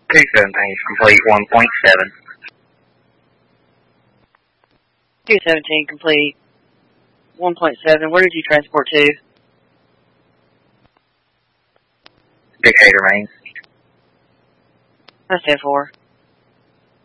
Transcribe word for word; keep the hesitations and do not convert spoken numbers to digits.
two seventeen is complete, one point seven. two seventeen complete, one point seven. Where did you transport to? Decatur, Maine. That's ten four.